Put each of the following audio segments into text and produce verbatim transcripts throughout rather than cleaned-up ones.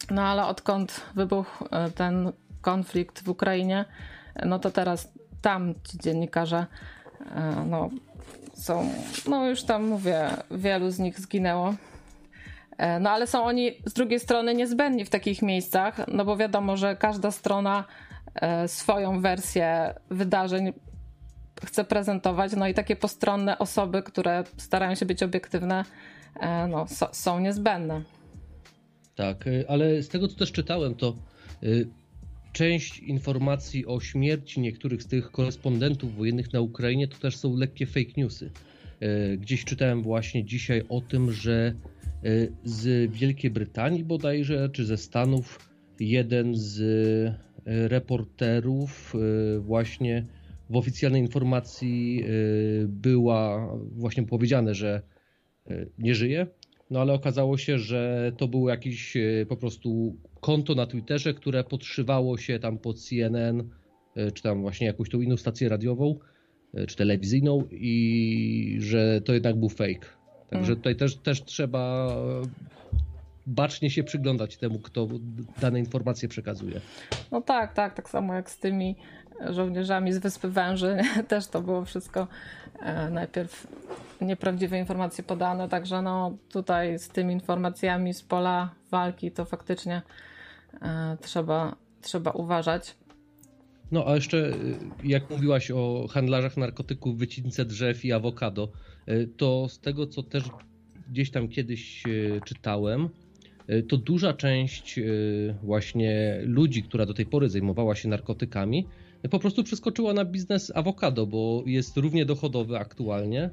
No ale odkąd wybuchł ten konflikt w Ukrainie, no to teraz tam ci dziennikarze no, są, no już tam mówię, wielu z nich zginęło. No ale są oni z drugiej strony niezbędni w takich miejscach, no bo wiadomo, że każda strona swoją wersję wydarzeń chce prezentować, no i takie postronne osoby, które starają się być obiektywne, no, so, są niezbędne. Tak, ale z tego co też czytałem, to część informacji o śmierci niektórych z tych korespondentów wojennych na Ukrainie to też są lekkie fake newsy. Gdzieś czytałem właśnie dzisiaj o tym, że z Wielkiej Brytanii bodajże, czy ze Stanów, jeden z reporterów właśnie w oficjalnej informacji była właśnie powiedziane, że nie żyje, no ale okazało się, że to było jakieś po prostu konto na Twitterze, które podszywało się tam pod C N N, czy tam właśnie jakąś tą inną stację radiową, czy telewizyjną i że to jednak był fake. Także tutaj też, też trzeba bacznie się przyglądać temu, kto dane informacje przekazuje. No tak, tak, tak samo jak z tymi żołnierzami z Wyspy Węży, też to było wszystko najpierw nieprawdziwe informacje podane, także no tutaj z tymi informacjami z pola walki to faktycznie trzeba, trzeba uważać. No a jeszcze jak mówiłaś o handlarzach narkotyków, wycince drzew i awokado, to z tego co też gdzieś tam kiedyś czytałem, to duża część właśnie ludzi, która do tej pory zajmowała się narkotykami, po prostu przeskoczyła na biznes awokado, bo jest równie dochodowy aktualnie,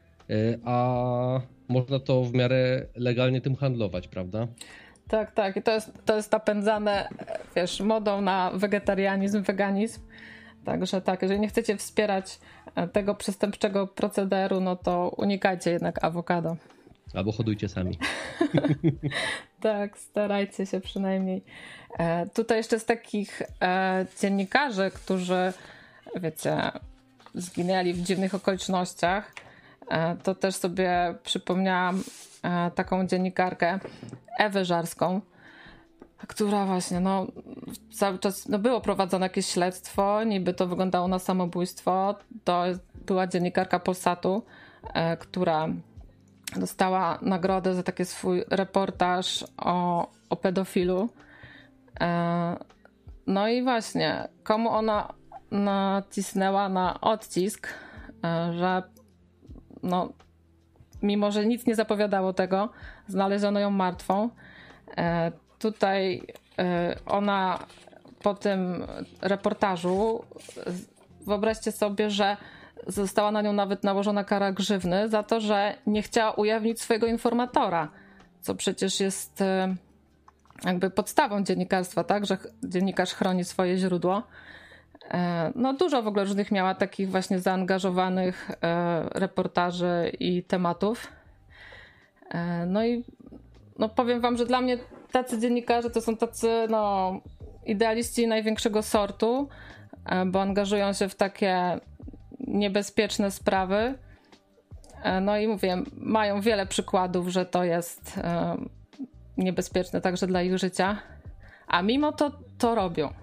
a można to w miarę legalnie tym handlować, prawda? Tak, tak. I to jest, to jest napędzane, wiesz, modą na wegetarianizm, weganizm. Także tak, jeżeli nie chcecie wspierać tego przestępczego procederu, no to unikajcie jednak awokado. Albo hodujcie sami. Tak, starajcie się przynajmniej. E, tutaj jeszcze z takich e, dziennikarzy, którzy, wiecie, zginęli w dziwnych okolicznościach, e, to też sobie przypomniałam e, taką dziennikarkę Ewę Żarską, która właśnie, no cały czas no, było prowadzone jakieś śledztwo, niby to wyglądało na samobójstwo. To była dziennikarka Polsatu, e, która dostała nagrodę za taki swój reportaż o, o pedofilu. E, no i właśnie, komu ona nacisnęła na odcisk, e, że no, mimo, że nic nie zapowiadało tego, znaleziono ją martwą. E, tutaj e, ona po tym reportażu, wyobraźcie sobie, że została na nią nawet nałożona kara grzywny za to, że nie chciała ujawnić swojego informatora, co przecież jest jakby podstawą dziennikarstwa, tak, że dziennikarz chroni swoje źródło. No dużo w ogóle różnych miała takich właśnie zaangażowanych reportaży i tematów. No i no powiem wam, że dla mnie tacy dziennikarze to są tacy no idealiści największego sortu, bo angażują się w takie niebezpieczne sprawy. No i mówię, mają wiele przykładów, że to jest niebezpieczne także dla ich życia, a mimo to to robią.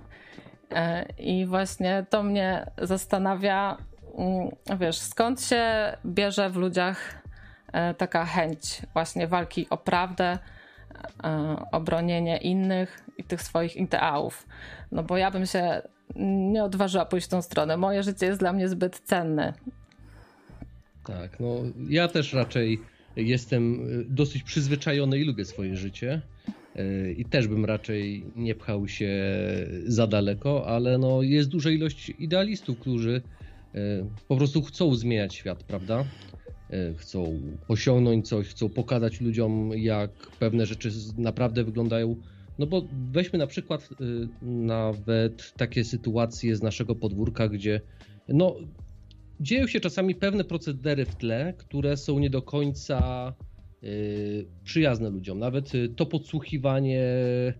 I właśnie to mnie zastanawia, wiesz, skąd się bierze w ludziach taka chęć właśnie walki o prawdę, obronienie innych i tych swoich ideałów. No bo ja bym się nie odważyła pójść w tą stronę. Moje życie jest dla mnie zbyt cenne. Tak, no ja też raczej jestem dosyć przyzwyczajony i lubię swoje życie i też bym raczej nie pchał się za daleko, ale no jest duża ilość idealistów, którzy po prostu chcą zmieniać świat, prawda? Chcą osiągnąć coś, chcą pokazać ludziom, jak pewne rzeczy naprawdę wyglądają. No bo weźmy na przykład nawet takie sytuacje z naszego podwórka, gdzie no dzieją się czasami pewne procedery w tle, które są nie do końca y, przyjazne ludziom. Nawet to podsłuchiwanie y,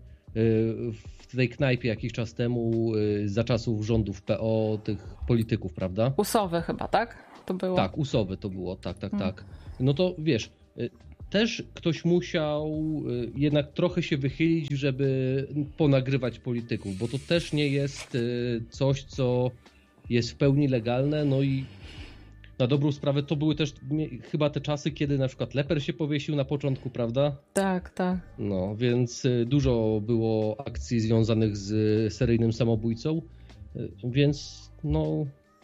w tej knajpie jakiś czas temu y, za czasów rządów P O tych polityków, prawda? Usowy chyba, tak? To było. Tak, Usowy to było, tak, tak, hmm. tak. No to wiesz, y, też ktoś musiał jednak trochę się wychylić, żeby ponagrywać polityków, bo to też nie jest coś, co jest w pełni legalne, no i na dobrą sprawę to były też chyba te czasy, kiedy na przykład Leper się powiesił na początku, prawda? Tak, tak. No, więc dużo było akcji związanych z seryjnym samobójcą, więc no...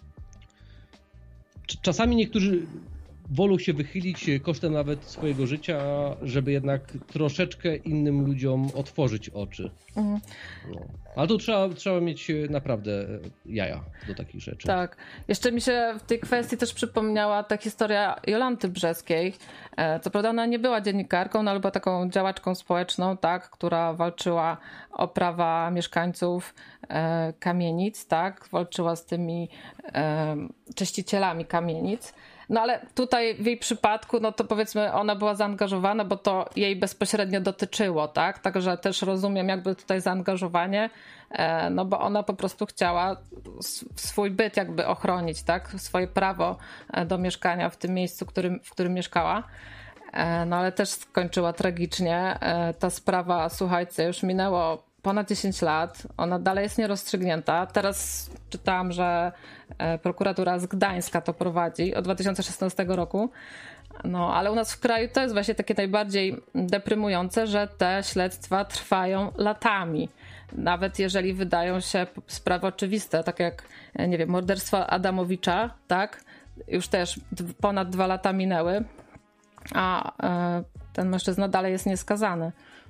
Czasami niektórzy wolą się wychylić kosztem nawet swojego życia, żeby jednak troszeczkę innym ludziom otworzyć oczy. Mhm. No. Ale tu trzeba, trzeba mieć naprawdę jaja do takich rzeczy. Tak. Jeszcze mi się w tej kwestii też przypomniała ta historia Jolanty Brzeskiej. Co prawda ona nie była dziennikarką, no, ale była taką działaczką społeczną, tak, która walczyła o prawa mieszkańców e, kamienic, tak, walczyła z tymi e, czyścicielami kamienic. No ale tutaj w jej przypadku, no to powiedzmy ona była zaangażowana, bo to jej bezpośrednio dotyczyło, tak? Także też rozumiem jakby tutaj zaangażowanie, no bo ona po prostu chciała swój byt jakby ochronić, tak? Swoje prawo do mieszkania w tym miejscu, którym, w którym mieszkała. No ale też skończyła tragicznie. Ta sprawa, słuchajcie, już minęło ponad dziesięć lat, ona dalej jest nierozstrzygnięta. Teraz czytałam, że prokuratura z Gdańska to prowadzi od dwa tysiące szesnastego roku. No, ale u nas w kraju to jest właśnie takie najbardziej deprymujące, że te śledztwa trwają latami. Nawet jeżeli wydają się sprawy oczywiste, tak jak, nie wiem, morderstwo Adamowicza, tak? Już też ponad dwa lata minęły, a ten mężczyzna dalej jest nieskazany.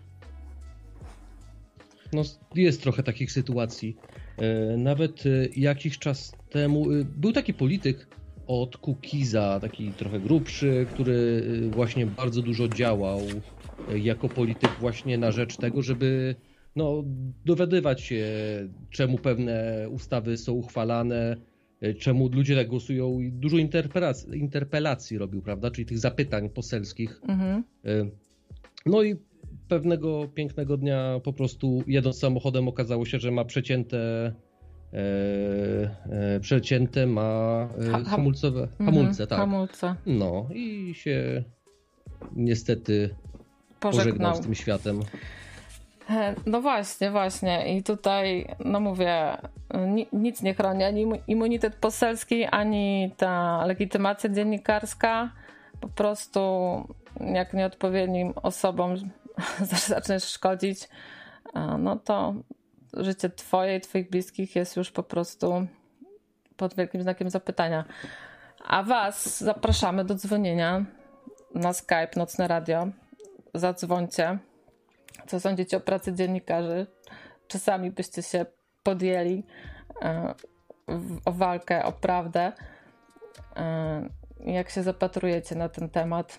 No, jest trochę takich sytuacji. Nawet jakiś czas temu był taki polityk od Kukiza, taki trochę grubszy, który właśnie bardzo dużo działał jako polityk właśnie na rzecz tego, żeby no, dowiadywać się, czemu pewne ustawy są uchwalane, czemu ludzie tak głosują i dużo interpelacji, interpelacji robił, prawda, czyli tych zapytań poselskich. Mhm. No i pewnego pięknego dnia po prostu jadąc samochodem okazało się, że ma przecięte e, e, przecięte ma e, hamulcowe hamulce, mhm, tak. Hamulce. No i się niestety pożegnał. pożegnał z tym światem. No właśnie, właśnie. I tutaj, no mówię, nic nie chroni ani immunitet poselski, ani ta legitymacja dziennikarska. Po prostu jak nieodpowiednim osobom zaczniesz szkodzić, no to życie twoje i twoich bliskich jest już po prostu pod wielkim znakiem zapytania. A was zapraszamy do dzwonienia na Skype Nocne Radio. Zadzwońcie. Co sądzicie o pracy dziennikarzy? Czasami byście się podjęli o walkę, o prawdę. Jak się zapatrujecie na ten temat?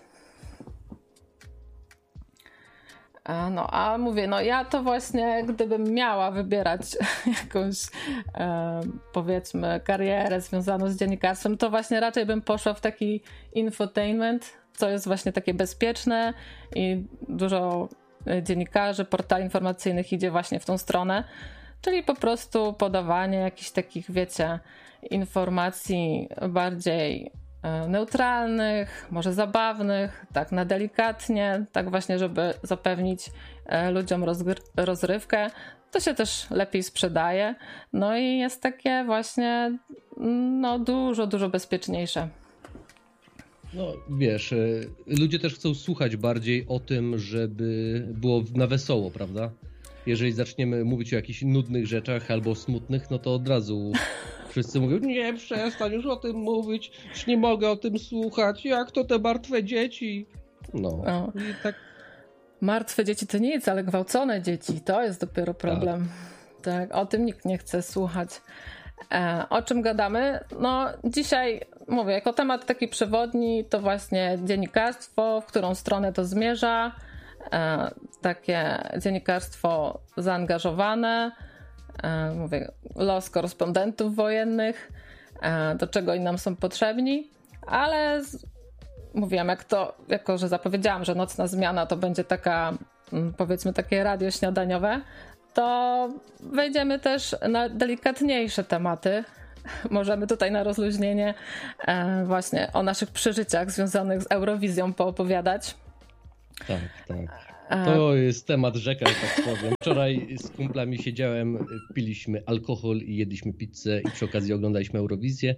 No, a mówię, no ja to właśnie, gdybym miała wybierać jakąś, e, powiedzmy, karierę związaną z dziennikarstwem, to właśnie raczej bym poszła w taki infotainment, co jest właśnie takie bezpieczne i dużo dziennikarzy, portali informacyjnych idzie właśnie w tą stronę, czyli po prostu podawanie jakichś takich, wiecie, informacji bardziej neutralnych, może zabawnych, tak na delikatnie, tak właśnie, żeby zapewnić ludziom rozgr- rozrywkę. To się też lepiej sprzedaje. No i jest takie właśnie no dużo, dużo bezpieczniejsze. No wiesz, ludzie też chcą słuchać bardziej o tym, żeby było na wesoło, prawda? Jeżeli zaczniemy mówić o jakichś nudnych rzeczach albo smutnych, no to od razu wszyscy mówią, nie, przestań już o tym mówić, już nie mogę o tym słuchać, jak to te martwe dzieci. No o. I tak. Martwe dzieci to nic, ale gwałcone dzieci, to jest dopiero problem. Tak, tak, o tym nikt nie chce słuchać. E, o czym gadamy? No dzisiaj mówię, jako temat taki przewodni to właśnie dziennikarstwo, w którą stronę to zmierza, e, takie dziennikarstwo zaangażowane, e, mówię, los korespondentów wojennych, e, do czego oni nam są potrzebni, ale z, mówiłam, jak to, jako że zapowiedziałam, że nocna zmiana to będzie taka, powiedzmy, takie radio śniadaniowe, to wejdziemy też na delikatniejsze tematy. Możemy tutaj na rozluźnienie e, właśnie o naszych przeżyciach związanych z Eurowizją poopowiadać. Tak, tak. To jest temat rzeka, tak powiem. Wczoraj z kumplami siedziałem, piliśmy alkohol i jedliśmy pizzę i przy okazji oglądaliśmy Eurowizję.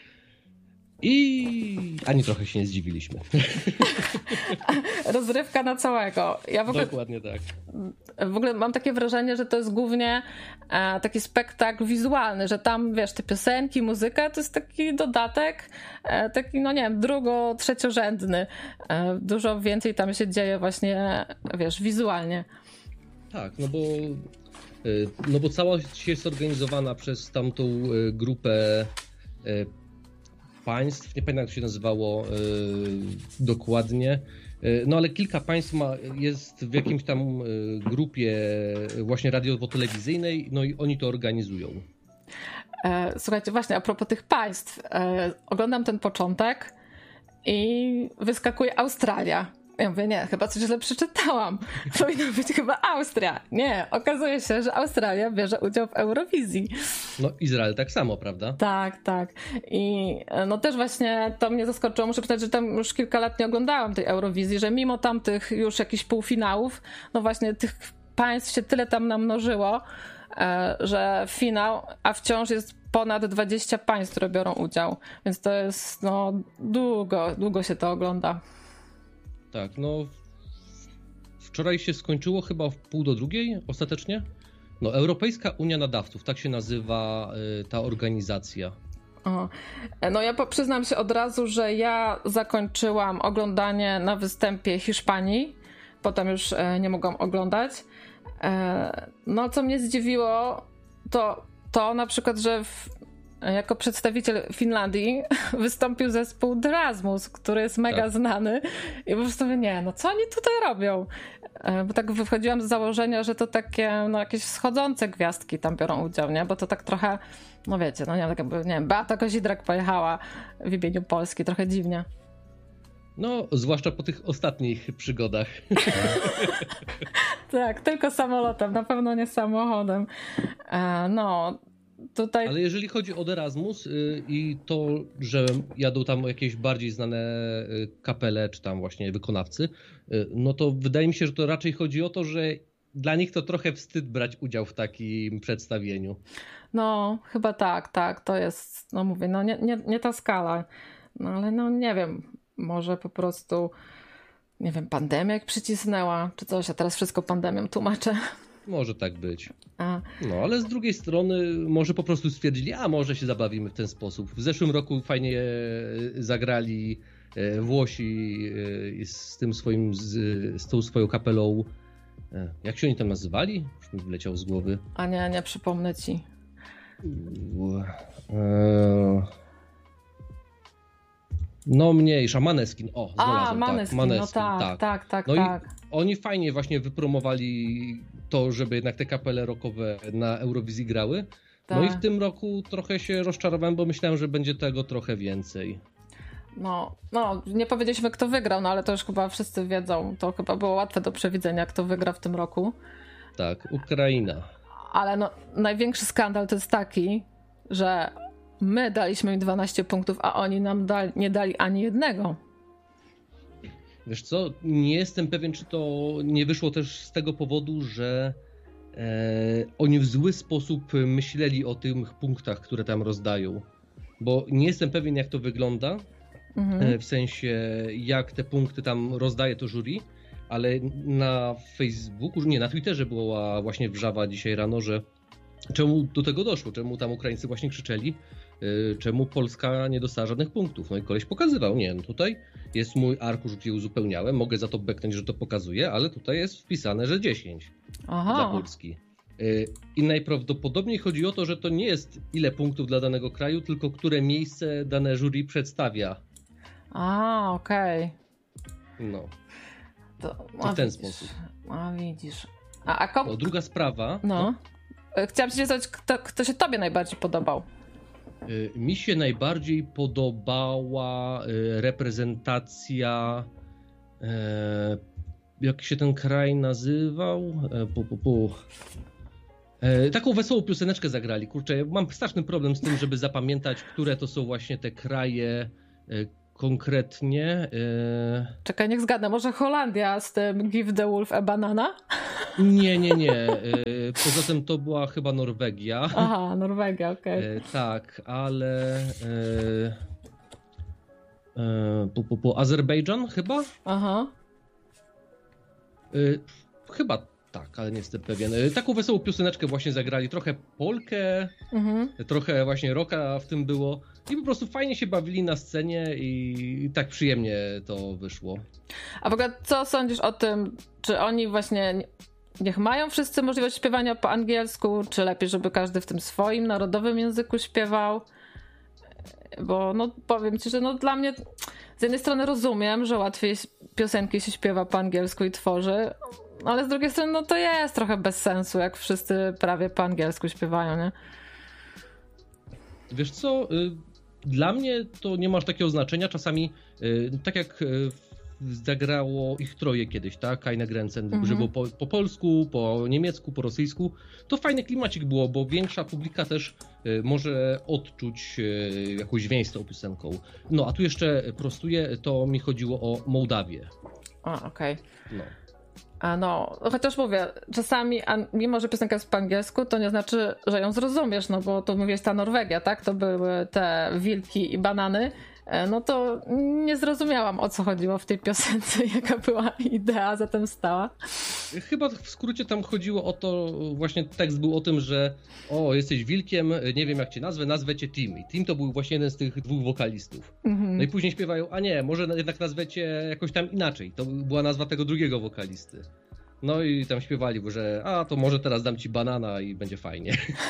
I ani trochę się nie zdziwiliśmy. Rozrywka na całego. Ja w ogóle, Dokładnie tak. W ogóle mam takie wrażenie, że to jest głównie e, taki spektakl wizualny, że tam, wiesz, te piosenki, muzyka to jest taki dodatek, e, taki, no nie wiem, drugo-, trzeciorzędny. E, dużo więcej tam się dzieje właśnie, wiesz, wizualnie. Tak, no bo, no bo całość jest organizowana przez tamtą grupę państw, nie pamiętam jak to się nazywało yy, dokładnie, yy, no ale kilka państw ma, jest w jakimś tam yy, grupie właśnie radiowo-telewizyjnej, no i oni to organizują. E, słuchajcie, właśnie a propos tych państw, e, oglądam ten początek i wyskakuje Australia. Ja mówię, nie, chyba coś źle przeczytałam. Powinno być chyba Austria. Nie, okazuje się, że Australia bierze udział w Eurowizji. No Izrael tak samo, prawda? Tak, tak. I no też właśnie to mnie zaskoczyło. Muszę przyznać, że tam już kilka lat nie oglądałam tej Eurowizji, że mimo tamtych już jakichś półfinałów, no właśnie tych państw się tyle tam namnożyło, że finał, a wciąż jest ponad dwadzieścia państw, które biorą udział. Więc to jest, no długo, długo się to ogląda. Tak, no wczoraj się skończyło chyba w pół do drugiej ostatecznie. No Europejska Unia Nadawców, tak się nazywa y, ta organizacja. O. No ja przyznam się od razu, że ja zakończyłam oglądanie na występie Hiszpanii, potem już nie mogłam oglądać. No co mnie zdziwiło, to to na przykład, że w jako przedstawiciel Finlandii wystąpił zespół Erasmus, który jest mega tak. znany i po prostu mówię, nie, no co oni tutaj robią? Bo tak wychodziłam z założenia, że to takie, no jakieś wschodzące gwiazdki tam biorą udział, nie? Bo to tak trochę, no wiecie, no nie, tak jakby, nie wiem, Beata Kozidrak pojechała w imieniu Polski, trochę dziwnie. No, zwłaszcza po tych ostatnich przygodach. Tak, tylko samolotem, na pewno nie samochodem. No, tutaj... Ale jeżeli chodzi o Erasmus yy, i to, że jadą tam jakieś bardziej znane yy, kapele, czy tam właśnie wykonawcy, yy, no to wydaje mi się, że to raczej chodzi o to, że dla nich to trochę wstyd brać udział w takim przedstawieniu. No, chyba tak, tak, to jest, no mówię, no nie, nie, nie ta skala, no ale no nie wiem, może po prostu, nie wiem, pandemia jak przycisnęła, czy coś, a teraz wszystko pandemią tłumaczę. Może tak być. A. No, ale z drugiej strony może po prostu stwierdzili, a może się zabawimy w ten sposób. W zeszłym roku fajnie zagrali Włosi z tym swoim, z, z tą swoją kapelą. Jak się oni tam nazywali? Już mi wyleciał z głowy. A nie, nie przypomnę ci. No mniejsza, Maneskin. O, znalazłem. A, Maneskin, tak, Maneskin, no tak, tak, tak, tak. No tak. i oni fajnie właśnie wypromowali to, żeby jednak te kapele rockowe na Eurowizji grały. Tak. No i w tym roku trochę się rozczarowałem, bo myślałem, że będzie tego trochę więcej. No, no, nie powiedzieliśmy, kto wygrał, no ale to już chyba wszyscy wiedzą. To chyba było łatwe do przewidzenia, kto wygra w tym roku. Tak, Ukraina. Ale no, największy skandal to jest taki, że my daliśmy im dwanaście punktów, a oni nam dali, nie dali ani jednego. Wiesz co, nie jestem pewien, czy to nie wyszło też z tego powodu, że e, oni w zły sposób myśleli o tych punktach, które tam rozdają. Bo nie jestem pewien, jak to wygląda, mhm. e, w sensie jak te punkty tam rozdaje to jury, ale na Facebooku, nie, na Twitterze była właśnie wrzawa dzisiaj rano, że czemu do tego doszło, czemu tam Ukraińcy właśnie krzyczeli, yy, czemu Polska nie dostała żadnych punktów. No i koleś pokazywał, nie, no tutaj jest mój arkusz, gdzie uzupełniałem, mogę za to beknąć, że to pokazuje, ale tutaj jest wpisane, że dziesięć Aha. dla Polski. Yy, I najprawdopodobniej chodzi o to, że to nie jest ile punktów dla danego kraju, tylko które miejsce dane jury przedstawia. A, okej. Okay. No. To, to w ten widzisz, sposób. A widzisz. A, a kom... no, druga sprawa. No. no. Chciałam się zapytać, kto, kto się tobie najbardziej podobał? Mi się najbardziej podobała reprezentacja, jak się ten kraj nazywał? Pu, pu, pu. Taką wesołą pioseneczkę zagrali. Kurczę, mam straszny problem z tym, żeby zapamiętać, które to są właśnie te kraje, konkretnie... Yy... Czekaj, niech zgadnę, może Holandia z tym Give the Wolf a Banana? Nie, nie, nie. Yy, poza tym to była chyba Norwegia. Aha, Norwegia, okej. Okay. Yy, tak, ale... Yy... Yy, po, po, po Azerbejdżan chyba? Aha. Yy, chyba tak, ale nie jestem pewien. Yy, taką wesołą pioseneczkę właśnie zagrali. Trochę polkę, mhm. trochę właśnie rocka w tym było. I po prostu fajnie się bawili na scenie i, i tak przyjemnie to wyszło. A w ogóle co sądzisz o tym, czy oni właśnie... Niech mają wszyscy możliwość śpiewania po angielsku, czy lepiej, żeby każdy w tym swoim narodowym języku śpiewał? Bo no powiem ci, że no dla mnie z jednej strony rozumiem, że łatwiej piosenki się śpiewa po angielsku i tworzy, ale z drugiej strony no to jest trochę bez sensu, jak wszyscy prawie po angielsku śpiewają, nie? Wiesz co, dla mnie to nie ma aż takiego znaczenia. Czasami, tak jak zagrało ich troje kiedyś, tak? Keine Grenzen, mm-hmm. że było po, po polsku, po niemiecku, po rosyjsku. To fajny klimacik było, bo większa publika też y, może odczuć y, jakąś więź z tą piosenką. No, a tu jeszcze prostuję, to mi chodziło o Mołdawię. A, okej. Okay. No. A no, chociaż mówię, czasami, a mimo że piosenka jest po angielsku, to nie znaczy, że ją zrozumiesz, no bo to mówiłeś ta Norwegia, tak? To były te wilki i banany. No to nie zrozumiałam, o co chodziło w tej piosence, jaka była idea za tym stała. Chyba w skrócie tam chodziło o to, właśnie tekst był o tym, że o, jesteś wilkiem, nie wiem jak cię nazwę, nazwę cię Tim. I Tim to był właśnie jeden z tych dwóch wokalistów. Mhm. No i później śpiewają, a nie, może jednak nazwę cię jakoś tam inaczej. To była nazwa tego drugiego wokalisty. No i tam śpiewali, że a, to może teraz dam ci banana i będzie fajnie.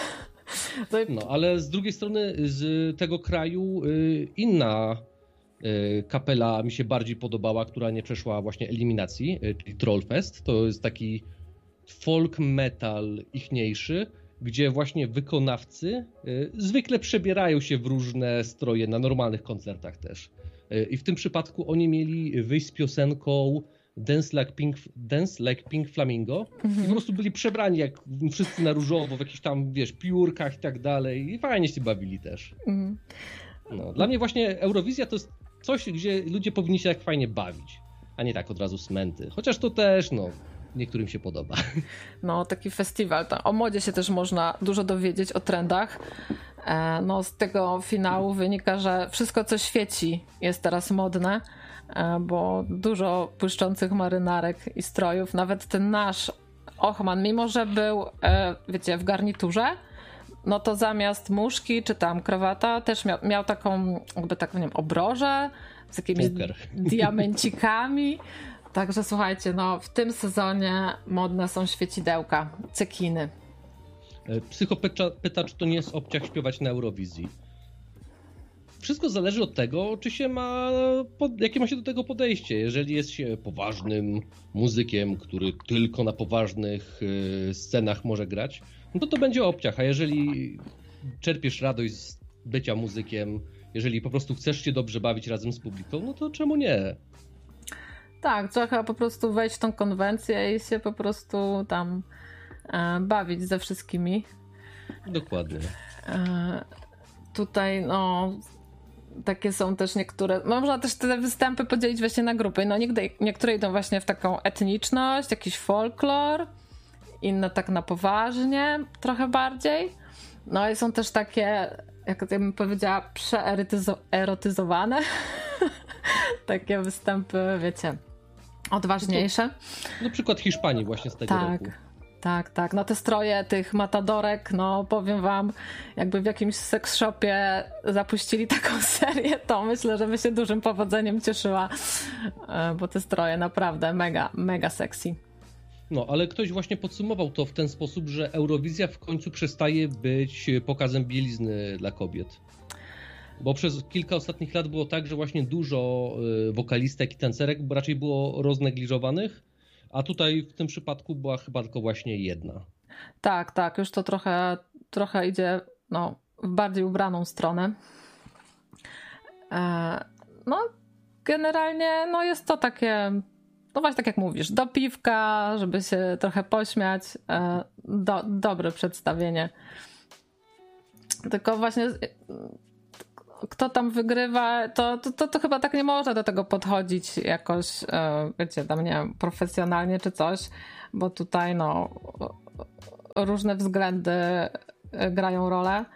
No, ale z drugiej strony z tego kraju y, inna y, kapela mi się bardziej podobała, która nie przeszła właśnie eliminacji, y, czyli Trollfest. To jest taki folk metal ichniejszy, gdzie właśnie wykonawcy y, zwykle przebierają się w różne stroje na normalnych koncertach też. Y, I w tym przypadku oni mieli wyjść z piosenką Dance Like Pink, Dance like Pink Flamingo mhm. i po prostu byli przebrani jak wszyscy na różowo, w jakichś tam, wiesz, piórkach i tak dalej i fajnie się bawili też. Mhm. No, dla mnie właśnie Eurowizja to jest coś, gdzie ludzie powinni się tak fajnie bawić, a nie tak od razu smęty. Chociaż to też, no, niektórym się podoba. No, taki festiwal. O modzie się też można dużo dowiedzieć, o trendach. No, z tego finału wynika, że wszystko, co świeci, jest teraz modne, bo dużo błyszczących marynarek i strojów, nawet ten nasz Ochman, mimo że był, wiecie, w garniturze, no to zamiast muszki czy tam krawata też miał, miał taką jakby tak, nie wiem, obrożę z jakimiś Poker. diamencikami. Także słuchajcie, no w tym sezonie modne są świecidełka, cekiny. Psycho pyta, czy to nie jest obciach śpiewać na Eurowizji. Wszystko zależy od tego, czy się ma, jakie ma się do tego podejście. Jeżeli jest się poważnym muzykiem, który tylko na poważnych scenach może grać, no to to będzie obciach. A jeżeli czerpiesz radość z bycia muzykiem, jeżeli po prostu chcesz się dobrze bawić razem z publiką, no to czemu nie? Tak, trzeba po prostu wejść w tą konwencję i się po prostu tam e, bawić ze wszystkimi. Dokładnie. E, tutaj no... Takie są też niektóre, można też te występy podzielić właśnie na grupy. No niektóre idą właśnie w taką etniczność, jakiś folklor, inne tak na poważnie, trochę bardziej. No i są też takie, jak ja bym powiedziała, przeerotyzowane. Takie występy, wiecie, odważniejsze. Na przykład Hiszpanii właśnie z tego tak. roku. Tak, tak. No te stroje tych matadorek, no powiem wam, jakby w jakimś sex shopie zapuścili taką serię, to myślę, że by się dużym powodzeniem cieszyła, bo te stroje naprawdę mega, mega sexy. No, ale ktoś właśnie podsumował to w ten sposób, że Eurowizja w końcu przestaje być pokazem bielizny dla kobiet. Bo przez kilka ostatnich lat było tak, że właśnie dużo wokalistek i tancerek raczej było roznegliżowanych, a tutaj w tym przypadku była chyba tylko właśnie jedna. Tak, tak, już to trochę, trochę idzie no, w bardziej ubraną stronę. No, generalnie no jest to takie, no właśnie tak jak mówisz, do piwka, żeby się trochę pośmiać, do, dobre przedstawienie. Tylko właśnie kto tam wygrywa, to, to, to, to chyba tak nie można do tego podchodzić jakoś, wiecie, tam nie wiem, profesjonalnie czy coś, bo tutaj no różne względy grają rolę.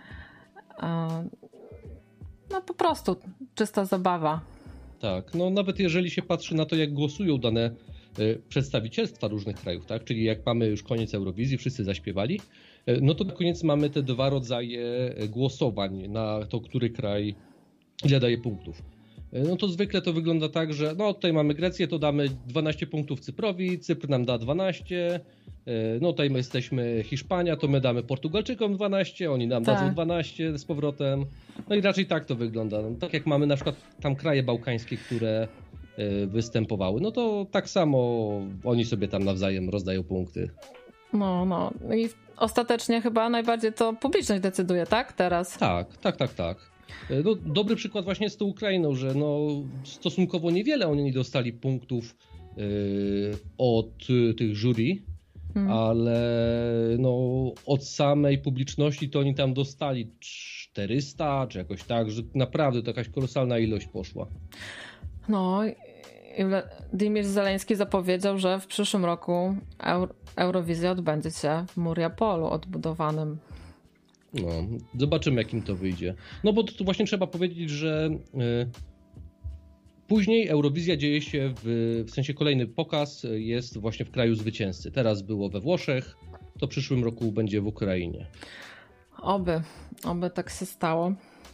No po prostu czysta zabawa. Tak, no nawet jeżeli się patrzy na to, jak głosują dane przedstawicielstwa różnych krajów, tak? Czyli jak mamy już koniec Eurowizji, wszyscy zaśpiewali, no to na koniec mamy te dwa rodzaje głosowań na to, który kraj ile daje punktów. No to zwykle to wygląda tak, że no tutaj mamy Grecję, to damy dwanaście punktów Cyprowi, Cypr nam da dwanaście, no tutaj my jesteśmy Hiszpania, to my damy Portugalczykom dwanaście, oni nam tak. dadzą dwanaście z powrotem. No i raczej tak to wygląda. No, tak jak mamy na przykład tam kraje bałkańskie, które występowały, no to tak samo oni sobie tam nawzajem rozdają punkty. No, no i ostatecznie chyba najbardziej to publiczność decyduje, tak? Teraz. Tak, tak, tak, tak. No, dobry przykład właśnie z tą Ukrainą, że no, stosunkowo niewiele oni dostali punktów yy, od tych jury, hmm. ale no, od samej publiczności to oni tam dostali czterysta czy jakoś tak, że naprawdę to jakaś kolosalna ilość poszła. No, Władimir Zeleński zapowiedział, że w przyszłym roku Euro- Eurowizja odbędzie się w Mariupolu odbudowanym. No, zobaczymy, jak im to wyjdzie. No bo tu właśnie trzeba powiedzieć, że y, później Eurowizja dzieje się, w, w sensie kolejny pokaz jest właśnie w kraju zwycięzcy. Teraz było we Włoszech, to w przyszłym roku będzie w Ukrainie. Oby, oby tak się stało.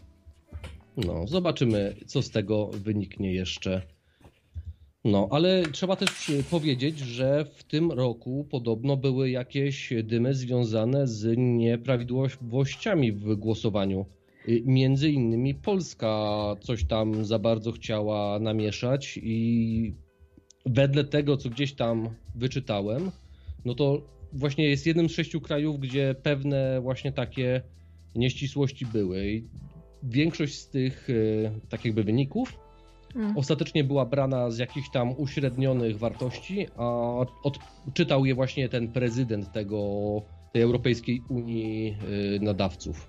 No, zobaczymy, co z tego wyniknie jeszcze. No, ale trzeba też powiedzieć, że w tym roku podobno były jakieś dymy związane z nieprawidłowościami w głosowaniu. Między innymi Polska coś tam za bardzo chciała namieszać i wedle tego, co gdzieś tam wyczytałem, no to właśnie jest jednym z sześciu krajów, gdzie pewne właśnie takie nieścisłości były. I większość z tych tak jakby wyników Hmm. ostatecznie była brana z jakichś tam uśrednionych wartości, a odczytał je właśnie ten prezydent tego, tej Europejskiej Unii Nadawców.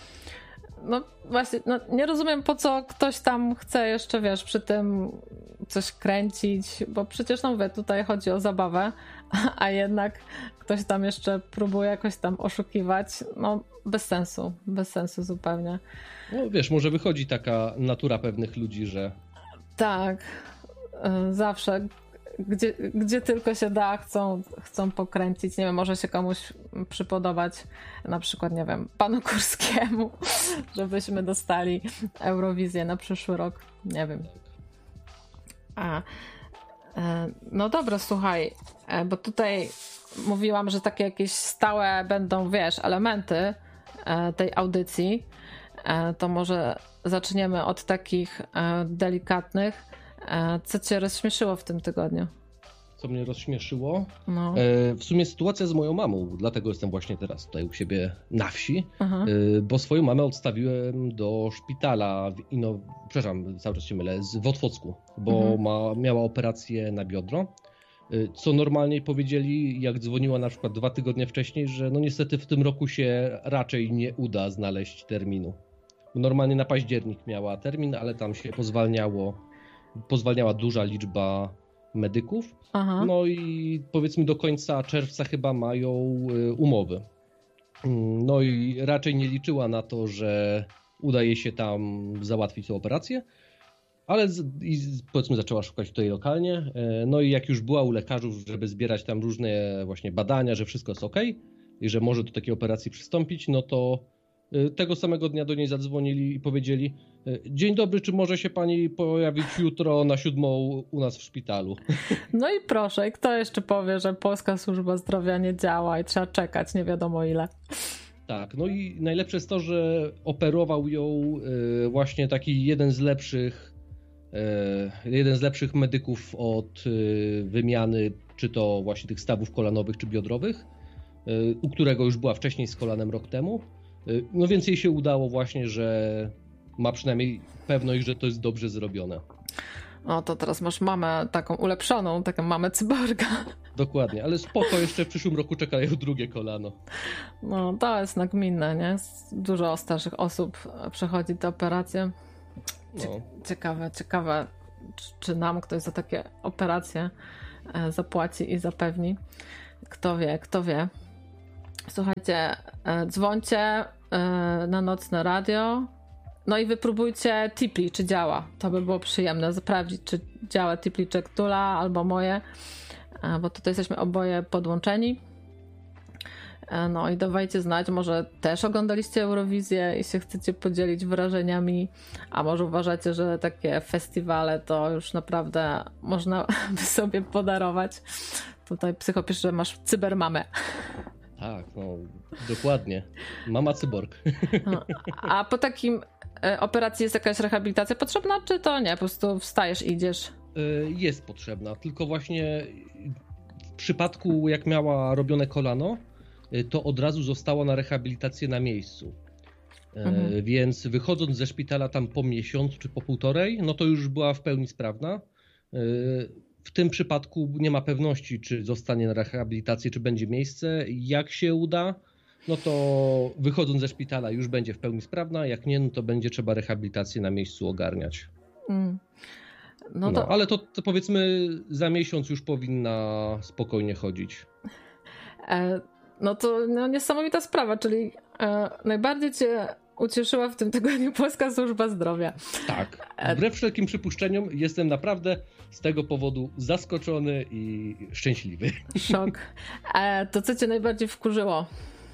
No właśnie, no nie rozumiem, po co ktoś tam chce jeszcze, wiesz, przy tym coś kręcić, bo przecież no mówię, tutaj chodzi o zabawę, a jednak ktoś tam jeszcze próbuje jakoś tam oszukiwać, no bez sensu, bez sensu zupełnie. No wiesz, może wychodzi taka natura pewnych ludzi, że tak, zawsze, gdzie, gdzie tylko się da, chcą, chcą pokręcić, nie wiem, może się komuś przypodobać, na przykład, nie wiem, panu Kurskiemu, żebyśmy dostali Eurowizję na przyszły rok, nie wiem. A, no dobra, słuchaj, bo tutaj mówiłam, że takie jakieś stałe będą, wiesz, elementy tej audycji, to może zaczniemy od takich delikatnych. Co cię rozśmieszyło w tym tygodniu? Co mnie rozśmieszyło? No. W sumie sytuacja z moją mamą, dlatego jestem właśnie teraz tutaj u siebie na wsi, Aha. bo swoją mamę odstawiłem do szpitala w Ino... przepraszam, cały czas się mylę, w Otwocku, bo mhm. ma, miała operację na biodro. Co normalnie powiedzieli, jak dzwoniła na przykład dwa tygodnie wcześniej, że no niestety w tym roku się raczej nie uda znaleźć terminu. Normalnie na październik miała termin, ale tam się pozwalniało, pozwalniała duża liczba medyków. Aha. No i powiedzmy do końca czerwca chyba mają umowy. No i raczej nie liczyła na to, że uda jej się tam załatwić tę operację, ale z, i powiedzmy zaczęła szukać tutaj lokalnie. No i jak już była u lekarzów, żeby zbierać tam różne właśnie badania, że wszystko jest ok i że może do takiej operacji przystąpić, no to tego samego dnia do niej zadzwonili i powiedzieli: dzień dobry, czy może się pani pojawić jutro na siódmą u nas w szpitalu? No i proszę, kto jeszcze powie, że polska służba zdrowia nie działa i trzeba czekać nie wiadomo ile. Tak, no i najlepsze jest to, że operował ją właśnie taki jeden z lepszych jeden z lepszych medyków od wymiany, czy to właśnie tych stawów kolanowych, czy biodrowych, u którego już była wcześniej z kolanem rok temu. No więc jej się udało właśnie, że ma przynajmniej pewność, że to jest dobrze zrobione. No to teraz masz mamę taką ulepszoną, taką mamę cyborga. Dokładnie, ale spoko, jeszcze w przyszłym roku czekają drugie kolano. No to jest nagminne, nie? Dużo starszych osób przechodzi te operacje. Cie- No. Ciekawe, ciekawe, czy, czy nam ktoś za takie operacje zapłaci i zapewni. Kto wie, kto wie. Słuchajcie, dzwońcie na nocne radio, no i wypróbujcie Tipli, czy działa. To by było przyjemne, sprawdzić, czy działa Tipli Check Tula albo moje, bo tutaj jesteśmy oboje podłączeni. No i dawajcie znać, może też oglądaliście Eurowizję i się chcecie podzielić wrażeniami, a może uważacie, że takie festiwale to już naprawdę można by sobie podarować. Tutaj psycho pisze, że masz cybermamę. Tak, no dokładnie. Mama cyborg. No, a po takim operacji jest jakaś rehabilitacja potrzebna, czy to nie? Po prostu wstajesz i idziesz? Jest potrzebna, tylko właśnie w przypadku jak miała robione kolano, to od razu została na rehabilitację na miejscu. Mhm. Więc wychodząc ze szpitala tam po miesiącu czy po półtorej, no to już była w pełni sprawna. W tym przypadku nie ma pewności, czy zostanie na rehabilitację, czy będzie miejsce. Jak się uda, no to wychodząc ze szpitala już będzie w pełni sprawna. Jak nie, no to będzie trzeba rehabilitację na miejscu ogarniać. Mm. No to... no, ale to, to powiedzmy za miesiąc już powinna spokojnie chodzić. E, no to no, niesamowita sprawa, czyli e, najbardziej cię ucieszyła w tym tygodniu Polska Służba Zdrowia. Tak, wbrew wszelkim przypuszczeniom jestem naprawdę z tego powodu zaskoczony i szczęśliwy. Szok. E, to co cię najbardziej wkurzyło?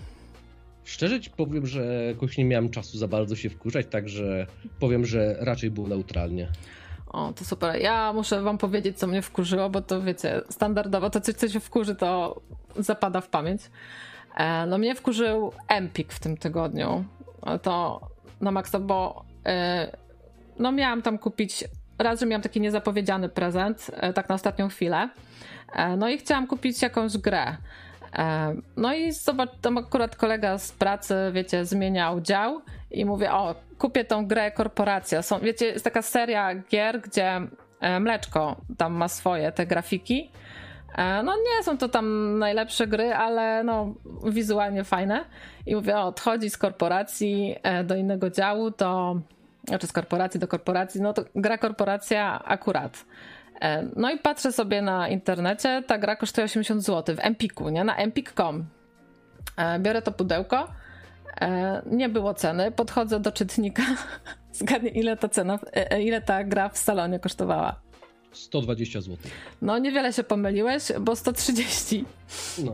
Szczerze ci powiem, że jakoś nie miałem czasu za bardzo się wkurzać, także powiem, że raczej było neutralnie. O, to super. Ja muszę wam powiedzieć, co mnie wkurzyło, bo to wiecie, standardowo to coś, co się wkurzy, to zapada w pamięć. E, no mnie wkurzył Empik w tym tygodniu. To na maksa, bo e, no miałam tam kupić, raz, że miałam taki niezapowiedziany prezent, e, tak na ostatnią chwilę. E, no i chciałam kupić jakąś grę. E, no i zobacz, tam akurat kolega z pracy, wiecie, zmieniał dział i mówię, o, kupię tą grę Korporacja. Są, wiecie, jest taka seria gier, gdzie Mleczko tam ma swoje te grafiki. No nie są to tam najlepsze gry, ale no wizualnie fajne. I mówię, o, odchodzi z korporacji do innego działu, to znaczy z korporacji do korporacji, no to gra Korporacja akurat. No i patrzę sobie na internecie, ta gra kosztuje osiemdziesiąt złotych w Empiku, nie? Na empik kropka com. Biorę to pudełko, nie było ceny, podchodzę do czytnika, zgadnij ile ta cena, ile ta gra w salonie kosztowała. sto dwadzieścia złotych. No niewiele się pomyliłeś, bo sto trzydzieści. No.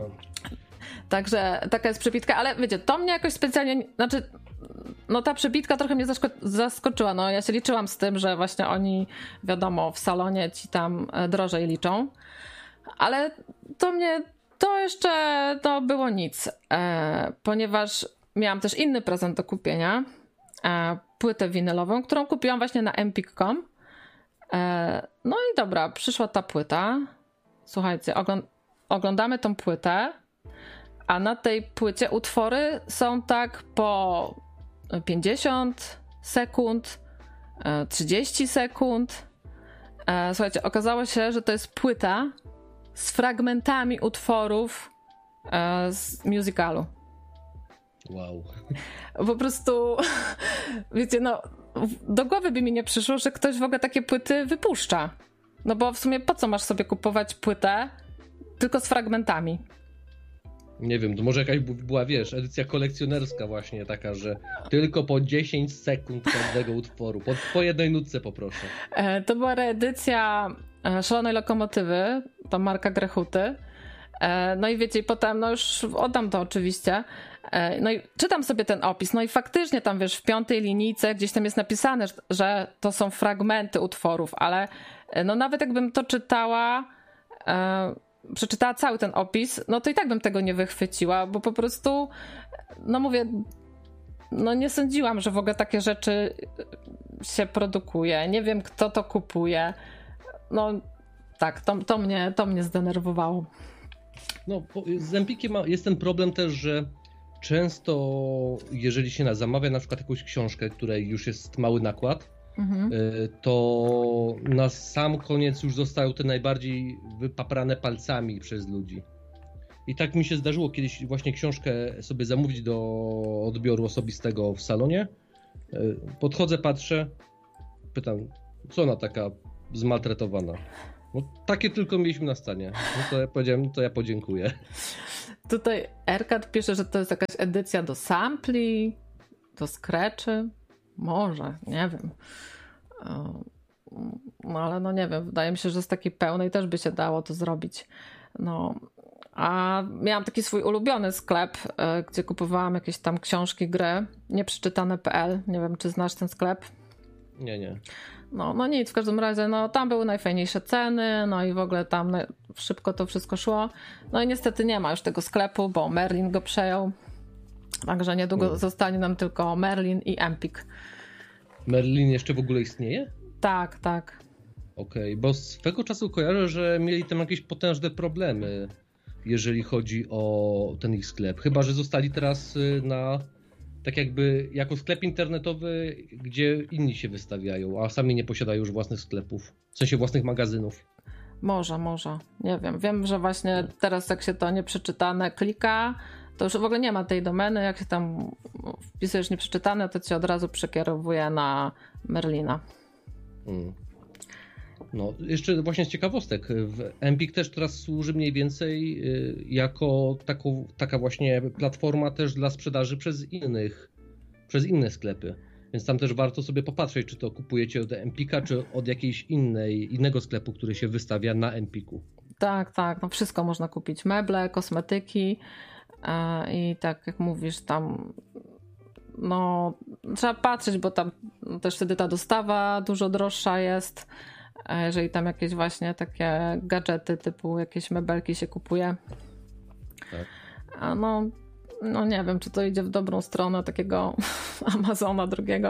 Także taka jest przebitka, ale wiecie, to mnie jakoś specjalnie, znaczy no ta przebitka trochę mnie zasko- zaskoczyła. No ja się liczyłam z tym, że właśnie oni, wiadomo, w salonie ci tam drożej liczą, ale to mnie, to jeszcze to było nic, e, ponieważ miałam też inny prezent do kupienia, e, płytę winylową, którą kupiłam właśnie na empik kropka com. E, no i dobra, przyszła ta płyta. Słuchajcie, ogląd- oglądamy tą płytę, a na tej płycie utwory są tak po pięćdziesiąt sekund, trzydzieści sekund. Słuchajcie, okazało się, że to jest płyta z fragmentami utworów z musicalu. Wow. Po prostu, wiecie, no do głowy by mi nie przyszło, że ktoś w ogóle takie płyty wypuszcza. No bo w sumie po co masz sobie kupować płytę tylko z fragmentami? Nie wiem, to może jakaś była, wiesz, edycja kolekcjonerska właśnie taka, że tylko po dziesięć sekund każdego utworu. Po, po jednej nutce poproszę. To była reedycja Szalonej Lokomotywy, to Marka Grechuty. No i wiecie, i potem, no już oddam to oczywiście. No i czytam sobie ten opis, no i faktycznie tam, wiesz, w piątej linijce gdzieś tam jest napisane, że to są fragmenty utworów, ale no nawet jakbym to czytała, przeczytała cały ten opis, no to i tak bym tego nie wychwyciła, bo po prostu, no mówię, no nie sądziłam, że w ogóle takie rzeczy się produkuje. Nie wiem, kto to kupuje. No tak, to, to, mnie, to mnie zdenerwowało. No, z Empikiem jest ten problem też, że często, jeżeli się zamawia na przykład jakąś książkę, której już jest mały nakład, mhm. to na sam koniec już zostają te najbardziej wypaprane palcami przez ludzi. I tak mi się zdarzyło kiedyś właśnie książkę sobie zamówić do odbioru osobistego w salonie. Podchodzę, patrzę, pytam, co ona taka zmaltretowana? No, takie tylko mieliśmy na stanie. No to ja powiedziałem, to ja podziękuję. Tutaj Erkat pisze, że to jest jakaś edycja do sampli, do scratchy. Może, nie wiem. No ale no nie wiem, wydaje mi się, że z takiej pełnej też by się dało to zrobić. No, a miałam taki swój ulubiony sklep, gdzie kupowałam jakieś tam książki, gry, nieprzeczytane kropka p l. Nie wiem, czy znasz ten sklep? Nie, nie. No, no nic, w każdym razie no, tam były najfajniejsze ceny, no i w ogóle tam szybko to wszystko szło. No i niestety nie ma już tego sklepu, bo Merlin go przejął. Także niedługo hmm. zostanie nam tylko Merlin i Empik. Merlin jeszcze w ogóle istnieje? Tak, tak. Okej, okay, bo swego czasu kojarzę, że mieli tam jakieś potężne problemy, jeżeli chodzi o ten ich sklep. Chyba że zostali teraz na... tak jakby jako sklep internetowy, gdzie inni się wystawiają, a sami nie posiadają już własnych sklepów, w sensie własnych magazynów. Może, może, nie wiem. Wiem, że właśnie teraz jak się to nieprzeczytane klika, to już w ogóle nie ma tej domeny, jak się tam wpisujesz nieprzeczytane, to cię od razu przekierowuje na Merlina. Hmm. No, jeszcze właśnie z ciekawostek, Empik też teraz służy mniej więcej jako taką, taka właśnie platforma też dla sprzedaży przez innych, przez inne sklepy. Więc tam też warto sobie popatrzeć, czy to kupujecie od Empika, czy od jakiejś innej, innego sklepu, który się wystawia na Empiku. Tak, tak, no wszystko można kupić, meble, kosmetyki i tak jak mówisz, tam no trzeba patrzeć, bo tam też wtedy ta dostawa dużo droższa jest. Jeżeli tam jakieś właśnie takie gadżety typu jakieś mebelki się kupuje. Tak. A no, no nie wiem, czy to idzie w dobrą stronę takiego Amazona drugiego.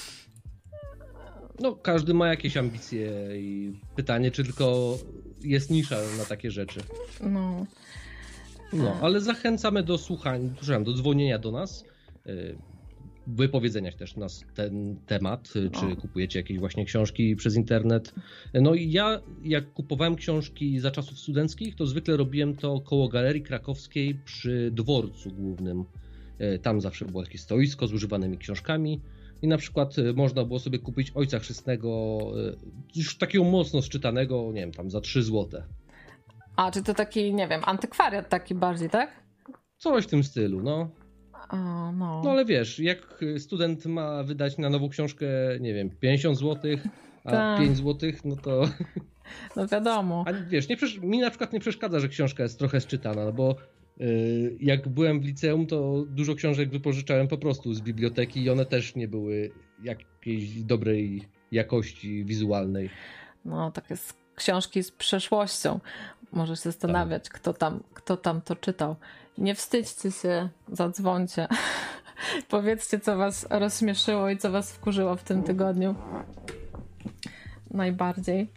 No każdy ma jakieś ambicje i pytanie, czy tylko jest nisza na takie rzeczy. No. No, ale zachęcamy do słuchania, do dzwonienia do nas. Wypowiedzenia też na ten temat, czy no. kupujecie jakieś właśnie książki przez internet. No i ja jak kupowałem książki za czasów studenckich, to zwykle robiłem to koło Galerii Krakowskiej przy dworcu głównym. Tam zawsze było jakieś stoisko z używanymi książkami i na przykład można było sobie kupić Ojca Chrzestnego, już takiego mocno sczytanego, nie wiem, tam za trzy złote. A, czy to taki, nie wiem, antykwariat taki bardziej, tak? Coś w tym stylu, no. O, no. No ale wiesz, jak student ma wydać na nową książkę, nie wiem, pięćdziesiąt złotych, a tak. pięć złotych, no to... No wiadomo. A wiesz, nie, mi na przykład nie przeszkadza, że książka jest trochę sczytana, no bo yy, jak byłem w liceum, to dużo książek wypożyczałem po prostu z biblioteki i one też nie były jakiejś dobrej jakości wizualnej. No, takie książki z przeszłością. Możesz się zastanawiać, tak. kto tam, kto tam to czytał. Nie wstydźcie się, zadzwońcie. Powiedzcie, co was rozśmieszyło i co was wkurzyło w tym tygodniu. Najbardziej.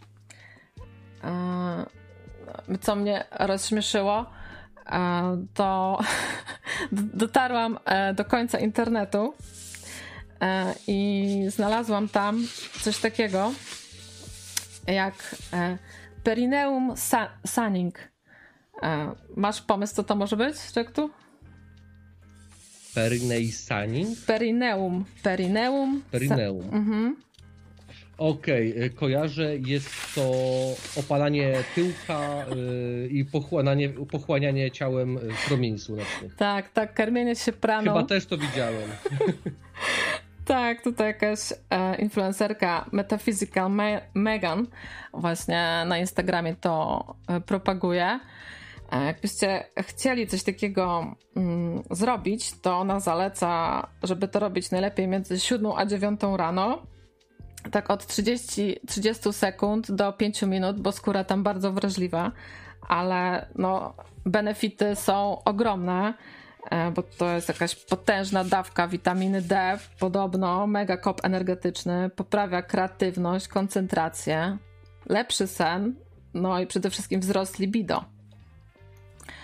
Co mnie rozśmieszyło, to dotarłam do końca internetu i znalazłam tam coś takiego jak Perineum sunning. Masz pomysł, co to może być, Czektu? Perineum? Perineum. Perineum. Perineum. Sa- mhm. Okej, okay, kojarzę, jest to opalanie tyłka yy, i pochłanianie, pochłanianie ciałem promieni słonecznych. Tak, tak, karmienie się praną. Chyba też to widziałem. Tak, tutaj jakaś e, influencerka Metaphysical Me- Megan właśnie na Instagramie to e, propaguje. E, jakbyście chcieli coś takiego mm, zrobić, to ona zaleca, żeby to robić najlepiej między siódmą a dziewiątą rano. Tak od trzydzieści, trzydzieści sekund do pięciu minut, bo skóra tam bardzo wrażliwa, ale no, benefity są ogromne, bo to jest jakaś potężna dawka witaminy D, podobno mega kop energetyczny, poprawia kreatywność, koncentrację, lepszy sen, no i przede wszystkim wzrost libido.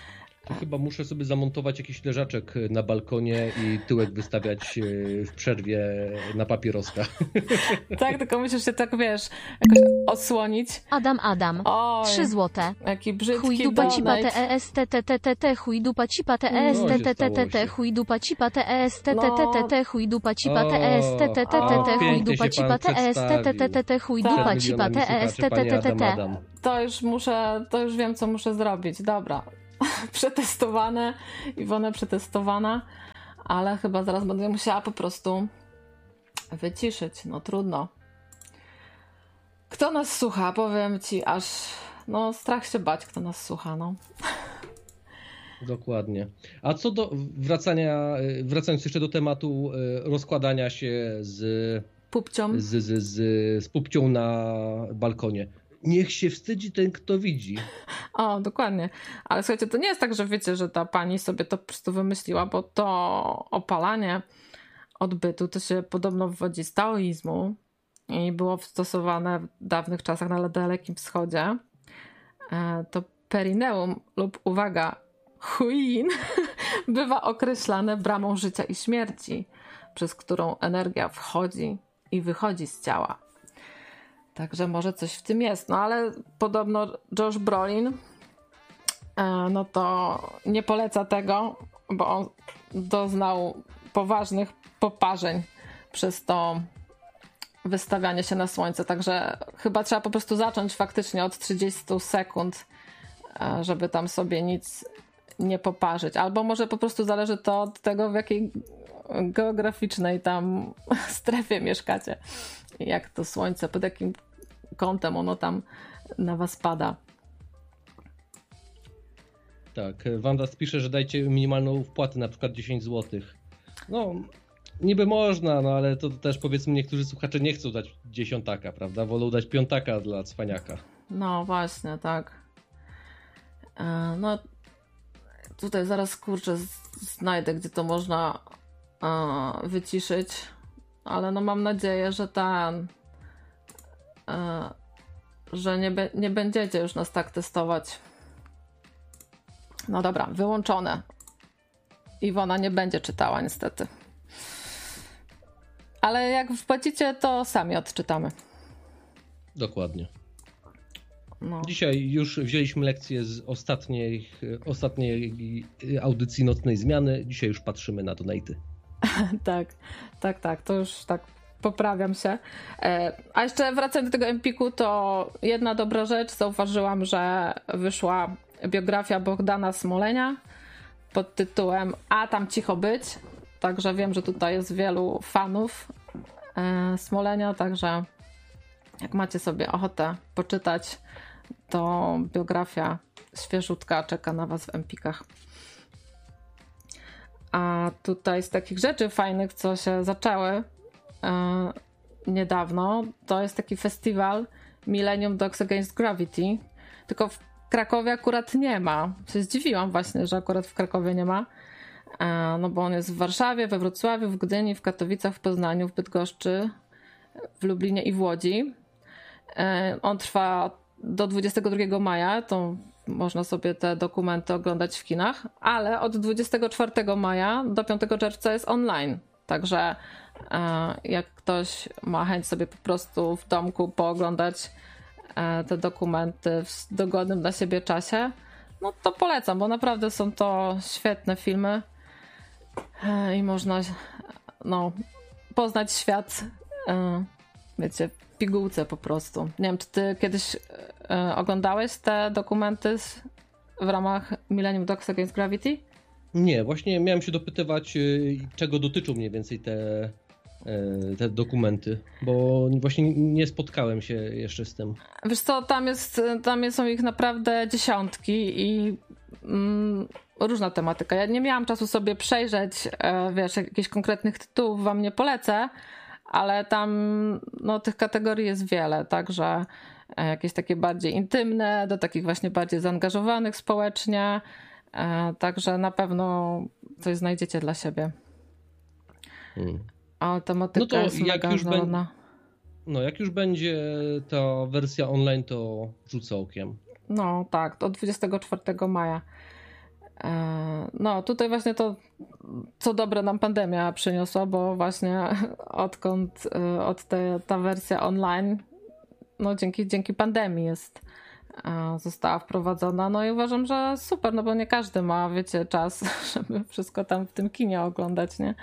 To chyba muszę sobie zamontować jakiś leżaczek na balkonie i tyłek wystawiać w przerwie na papieroska. Tak, tylko musisz się tak, wiesz, jakoś odsłonić. Adam, Adam. Oj, Trzy złote. jaki brzydki Chuj dupa cipa donate. te est t t t t chuj dupa cipa te est t t t t chuj dupa cipa te est t t t t chuj dupa cipa te est t t t t chuj dupa cipa te est t t t t chuj dupa cipa te est t t t t. To już muszę, to już wiem, co muszę zrobić. Dobra. Przetestowane. Iwona przetestowana. Ale chyba zaraz będę musiała po prostu wyciszyć. No trudno. Kto nas słucha? Powiem ci, aż no strach się bać, kto nas słucha, no. Dokładnie. A co do wracania, wracając jeszcze do tematu rozkładania się z pupcią, z, z, z, z pupcią na balkonie. Niech się wstydzi ten, kto widzi. O, dokładnie. Ale słuchajcie, to nie jest tak, że wiecie, że ta pani sobie to po prostu wymyśliła, bo to opalanie odbytu to się podobno wywodzi z taoizmu i było stosowane w dawnych czasach na Dalekim Wschodzie. To perineum lub, uwaga, huin bywa określane bramą życia i śmierci, przez którą energia wchodzi i wychodzi z ciała. Także może coś w tym jest. No ale podobno Josh Brolin no to nie poleca tego, bo on doznał poważnych poparzeń przez to wystawianie się na słońce. Także chyba trzeba po prostu zacząć faktycznie od trzydziestu sekund, żeby tam sobie nic nie poparzyć. Albo może po prostu zależy to od tego, w jakiej geograficznej tam strefie mieszkacie. Jak to słońce, pod jakim kątem ono tam na was pada. Tak, Wanda pisze, że dajcie minimalną wpłatę, na przykład dziesięć złotych. No, niby można, no ale to też powiedzmy niektórzy słuchacze nie chcą dać dziesiątaka, prawda? Wolą dać piątaka dla cwaniaka. No właśnie, tak. E, no tutaj zaraz kurczę znajdę, gdzie to można e, wyciszyć, ale no mam nadzieję, że ten e, że nie, be, nie będziecie już nas tak testować. No dobra, wyłączone. Iwona nie będzie czytała niestety. Ale jak wpłacicie, to sami odczytamy. Dokładnie. No. Dzisiaj już wzięliśmy lekcję z ostatniej, ostatniej audycji Nocnej Zmiany. Dzisiaj już patrzymy na donaty. tak, tak, tak. To już tak poprawiam się. A jeszcze wracając do tego Empiku, to jedna dobra rzecz. Zauważyłam, że wyszła biografia Bohdana Smolenia pod tytułem A tam cicho być. Także wiem, że tutaj jest wielu fanów Smolenia, także jak macie sobie ochotę poczytać, to biografia świeżutka czeka na was w Empikach. A tutaj z takich rzeczy fajnych, co się zaczęły e, niedawno, to jest taki festiwal Millennium Dogs Against Gravity, tylko w Krakowie akurat nie ma. Się zdziwiłam właśnie, że akurat w Krakowie nie ma, e, no bo on jest w Warszawie, we Wrocławiu, w Gdyni, w Katowicach, w Poznaniu, w Bydgoszczy, w Lublinie i w Łodzi. E, on trwa do dwudziestego drugiego maja, to można sobie te dokumenty oglądać w kinach, ale od dwudziestego czwartego maja do piątego czerwca jest online. Także e, jak ktoś ma chęć sobie po prostu w domku pooglądać e, te dokumenty w dogodnym dla siebie czasie, no to polecam, bo naprawdę są to świetne filmy e, i można no, poznać świat, e, wiecie, w pigułce po prostu. Nie wiem, czy ty kiedyś e, oglądałeś te dokumenty z, w ramach Millennium Dogs Against Gravity? Nie, właśnie miałem się dopytywać, czego dotyczą mniej więcej te, te dokumenty, bo właśnie nie spotkałem się jeszcze z tym. Wiesz co, tam, jest, tam są ich naprawdę dziesiątki i mm, różna tematyka. Ja nie miałam czasu sobie przejrzeć, e, wiesz, jakichś konkretnych tytułów wam nie polecę, ale tam no, tych kategorii jest wiele, także jakieś takie bardziej intymne, do takich właśnie bardziej zaangażowanych społecznie, także na pewno coś znajdziecie dla siebie. Hmm. A tematyka no to jest jak mega już różnorodna. No jak już będzie ta wersja online, to rzucę okiem. No tak, od dwudziestego czwartego maja. No, tutaj właśnie to, co dobre nam pandemia przyniosła, bo właśnie odkąd od te, ta wersja online, no dzięki, dzięki pandemii jest, została wprowadzona. No i uważam, że super, no bo nie każdy ma, wiecie, czas, żeby wszystko tam w tym kinie oglądać, nie?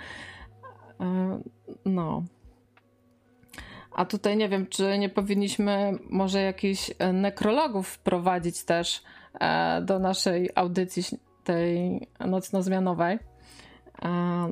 No. A tutaj nie wiem, czy nie powinniśmy może jakichś nekrologów wprowadzić też do naszej audycji tej nocno-zmianowej.